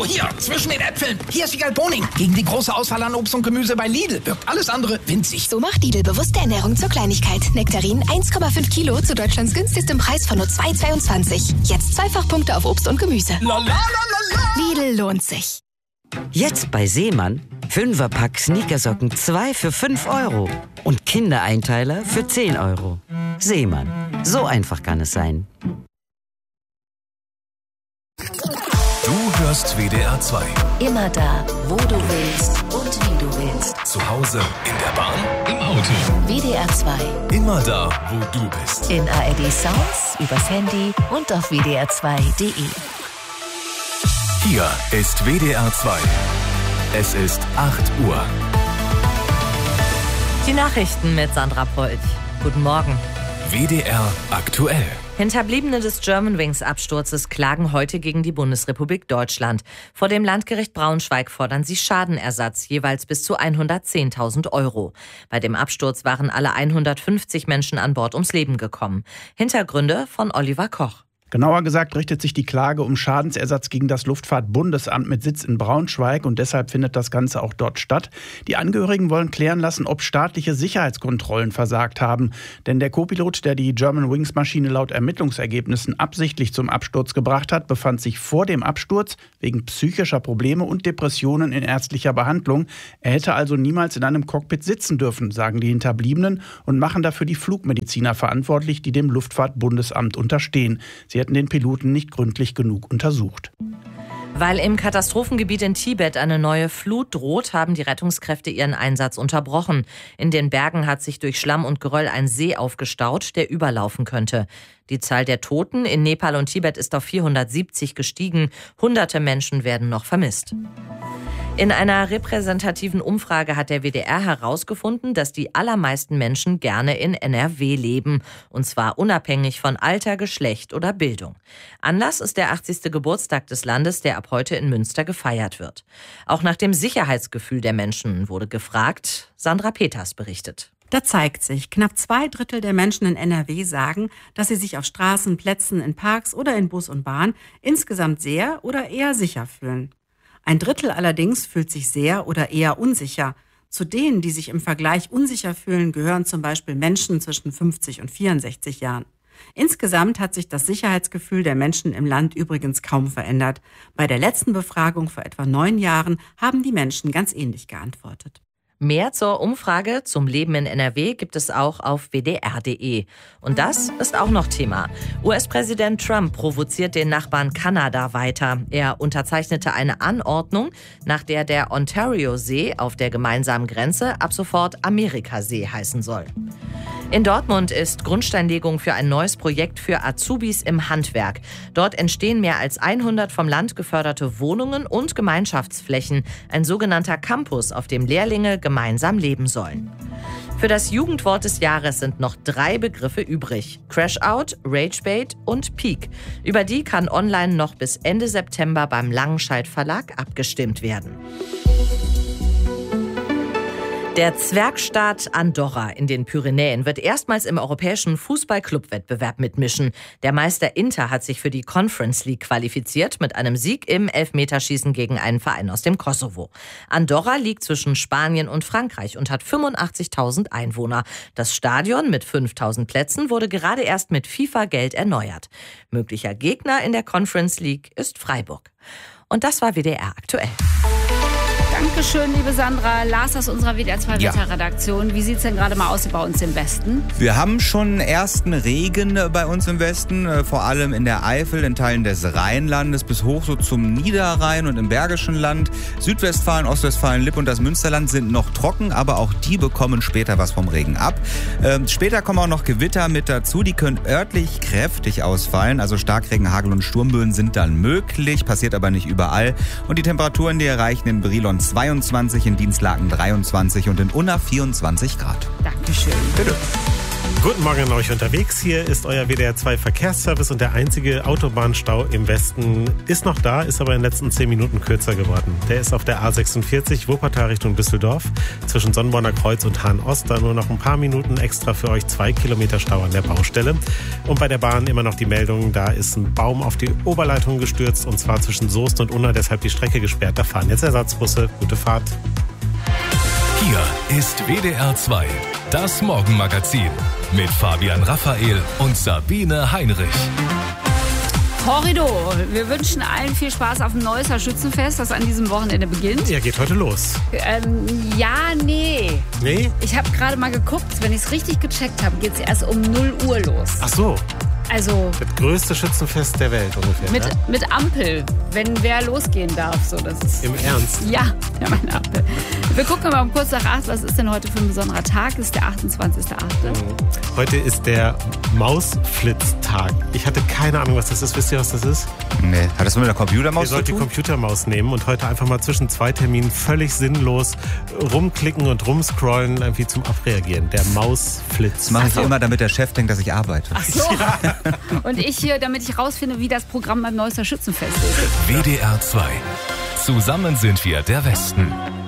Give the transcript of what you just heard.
Hier, zwischen den Äpfeln. Hier ist Wiegald Boning. Gegen die große Auswahl an Obst und Gemüse bei Lidl wirkt alles andere winzig. So macht Lidl bewusste Ernährung zur Kleinigkeit. Nektarin 1,5 Kilo zu Deutschlands günstigstem Preis von nur 2,22. Jetzt Zweifachpunkte auf Obst und Gemüse. Lidl lohnt sich. Jetzt bei Seemann 5er-Pack Sneakersocken 2 für 5 € und Kindereinteiler für 10 €. Seemann, so einfach kann es sein. Du hörst WDR 2. Immer da, wo du willst und wie du willst. Zu Hause, in der Bahn, im Auto. WDR 2. Immer da, wo du bist. In ARD Sounds, übers Handy und auf wdr2.de. Hier ist WDR 2. Es ist 8 Uhr. Die Nachrichten mit Sandra Polch. Guten Morgen. WDR aktuell. Hinterbliebene des Germanwings-Absturzes klagen heute gegen die Bundesrepublik Deutschland. Vor dem Landgericht Braunschweig fordern sie Schadenersatz, jeweils bis zu 110.000 €. Bei dem Absturz waren alle 150 Menschen an Bord ums Leben gekommen. Hintergründe von Oliver Koch. Genauer gesagt richtet sich die Klage um Schadensersatz gegen das Luftfahrtbundesamt mit Sitz in Braunschweig und deshalb findet das Ganze auch dort statt. Die Angehörigen wollen klären lassen, ob staatliche Sicherheitskontrollen versagt haben. Denn der Co-Pilot, der die Germanwings-Maschine laut Ermittlungsergebnissen absichtlich zum Absturz gebracht hat, befand sich vor dem Absturz wegen psychischer Probleme und Depressionen in ärztlicher Behandlung. Er hätte also niemals in einem Cockpit sitzen dürfen, sagen die Hinterbliebenen und machen dafür die Flugmediziner verantwortlich, die dem Luftfahrtbundesamt unterstehen. Sie hätten den Piloten nicht gründlich genug untersucht. Weil im Katastrophengebiet in Tibet eine neue Flut droht, haben die Rettungskräfte ihren Einsatz unterbrochen. In den Bergen hat sich durch Schlamm und Geröll ein See aufgestaut, der überlaufen könnte. Die Zahl der Toten in Nepal und Tibet ist auf 470 gestiegen. Hunderte Menschen werden noch vermisst. In einer repräsentativen Umfrage hat der WDR herausgefunden, dass die allermeisten Menschen gerne in NRW leben. Und zwar unabhängig von Alter, Geschlecht oder Bildung. Anlass ist der 80. Geburtstag des Landes, der ab heute in Münster gefeiert wird. Auch nach dem Sicherheitsgefühl der Menschen wurde gefragt. Sandra Peters berichtet. Da zeigt sich, knapp 2/3 der Menschen in NRW sagen, dass sie sich auf Straßen, Plätzen, in Parks oder in Bus und Bahn insgesamt sehr oder eher sicher fühlen. 1/3 allerdings fühlt sich sehr oder eher unsicher. Zu denen, die sich im Vergleich unsicher fühlen, gehören zum Beispiel Menschen zwischen 50 und 64 Jahren. Insgesamt hat sich das Sicherheitsgefühl der Menschen im Land übrigens kaum verändert. Bei der letzten Befragung vor etwa 9 Jahren haben die Menschen ganz ähnlich geantwortet. Mehr zur Umfrage zum Leben in NRW gibt es auch auf wdr.de. Und das ist auch noch Thema. US-Präsident Trump provoziert den Nachbarn Kanada weiter. Er unterzeichnete eine Anordnung, nach der der Ontario-See auf der gemeinsamen Grenze ab sofort Amerikasee heißen soll. In Dortmund ist Grundsteinlegung für ein neues Projekt für Azubis im Handwerk. Dort entstehen mehr als 100 vom Land geförderte Wohnungen und Gemeinschaftsflächen, ein sogenannter Campus, auf dem Lehrlinge gemeinsam leben sollen. Für das Jugendwort des Jahres sind noch 3 Begriffe übrig: Crashout, Ragebait und Peak. Über die kann online noch bis Ende September beim Langenscheidt Verlag abgestimmt werden. Der Zwergstaat Andorra in den Pyrenäen wird erstmals im europäischen Fußball-Club-Wettbewerb mitmischen. Der Meister Inter hat sich für die Conference League qualifiziert mit einem Sieg im Elfmeterschießen gegen einen Verein aus dem Kosovo. Andorra liegt zwischen Spanien und Frankreich und hat 85.000 Einwohner. Das Stadion mit 5.000 Plätzen wurde gerade erst mit FIFA-Geld erneuert. Möglicher Gegner in der Conference League ist Freiburg. Und das war WDR aktuell. Dankeschön, liebe Sandra. Lars aus unserer WDR2-Wetterredaktion. Wie sieht es denn gerade mal aus bei uns im Westen? Wir haben schon ersten Regen bei uns im Westen, vor allem in der Eifel, in Teilen des Rheinlandes bis hoch so zum Niederrhein und im Bergischen Land. Südwestfalen, Ostwestfalen, Lippe und das Münsterland sind noch trocken, aber auch die bekommen später was vom Regen ab. Später kommen auch noch Gewitter mit dazu, die können örtlich kräftig ausfallen. Also Starkregen, Hagel und Sturmböen sind dann möglich, passiert aber nicht überall. Und die Temperaturen, die erreichen in Brilon 22, in Dienstlaken 23 und in Unna 24 Grad. Dankeschön. Bitte. Guten Morgen an euch unterwegs. Hier ist euer WDR 2 Verkehrsservice und der einzige Autobahnstau im Westen ist noch da, ist aber in den letzten 10 Minuten kürzer geworden. Der ist auf der A46 Wuppertal Richtung Düsseldorf zwischen Sonnborner Kreuz und Hahn-Ost. Da nur noch ein paar Minuten extra für euch, 2 Kilometer Stau an der Baustelle. Und bei der Bahn immer noch die Meldung, da ist ein Baum auf die Oberleitung gestürzt und zwar zwischen Soest und Unna, deshalb die Strecke gesperrt. Da fahren jetzt Ersatzbusse. Gute Fahrt. Hier ist WDR 2, das Morgenmagazin mit Fabian Raphael und Sabine Heinrich. Horrido, wir wünschen allen viel Spaß auf dem Neusser Schützenfest, das an diesem Wochenende beginnt. Ja, geht heute los. Nee. Nee? Ich habe gerade mal geguckt, wenn ich es richtig gecheckt habe, geht es erst um 0 Uhr los. Ach so. Also das größte Schützenfest der Welt ungefähr. Mit Ampel, wenn wer losgehen darf. So, das ist, im Ernst? Ja, meine Ampel. Wir gucken mal um kurz nach 8, was ist denn heute für ein besonderer Tag? Ist der 28.8. Heute ist der Mausflitztag. Ich hatte keine Ahnung, was das ist. Wisst ihr, was das ist? Nee. Hat das mit der Computermaus zu tun? Ihr sollt die Computermaus nehmen und heute einfach mal zwischen 2 Terminen völlig sinnlos rumklicken und rumscrollen, irgendwie zum Abreagieren. Der Mausflitz. Das mache ich immer, damit der Chef denkt, dass ich arbeite. Ach so. Ja. Und ich hier, damit ich rausfinde, wie das Programm beim Neusser Schützenfest ist. WDR 2. Zusammen sind wir der Westen.